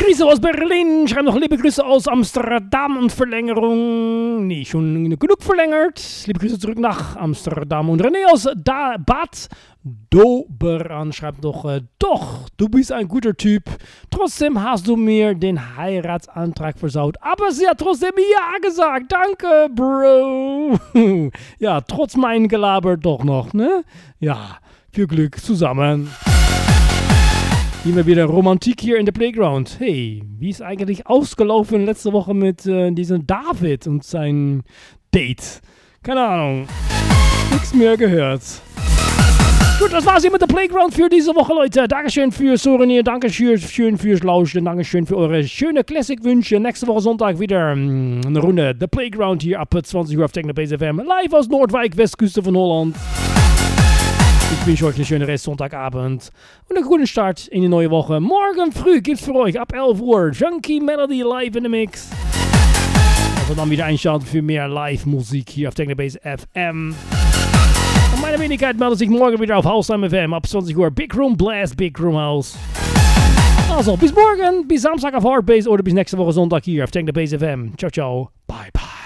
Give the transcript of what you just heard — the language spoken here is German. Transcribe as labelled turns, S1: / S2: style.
S1: Grüße aus Berlin. Schreiben noch liebe Grüße aus Amsterdam und Verlängerung. Nee, schon genug verlängert. Liebe Grüße zurück nach Amsterdam. Und René aus Bad Doberan schreibt doch, du bist ein guter Typ. Trotzdem hast du mir den Heiratsantrag versaut. Aber sie hat trotzdem ja gesagt. Danke, Bro. Ja, trotz meinem Gelaber doch noch, ne? Ja, viel Glück zusammen. Immer wieder Romantik hier in der Playground. Hey, wie ist eigentlich ausgelaufen letzte Woche mit diesem David und sein Date? Keine Ahnung. Nichts mehr gehört. Gut, das war's hier mit der Playground für diese Woche, Leute. Dankeschön fürs Souvenir, Dankeschön fürs Lauschen, Dankeschön für eure schöne Classic-Wünsche. Nächste Woche Sonntag wieder eine Runde The Playground hier ab 20 Uhr auf Technobase FM. Live aus Noordwijk, Westküste von Holland. Ich wünsche euch einen schönen Rest Sonntagabend und einen guten Start in die neue Woche. Morgen früh gibt's für euch ab 11 Uhr Junkie Melody live in the Mix. Also dann wieder einschalten für mehr Live-Musik hier auf Technobase FM. Und meine Wenigkeit meldet sich morgen wieder auf Hausheim FM ab 20 Uhr. Big Room Blast, Big Room House. Also bis morgen, bis Samstag auf Hardbase oder bis nächste Woche Sonntag hier auf Technobase FM. Ciao, ciao. Bye, bye.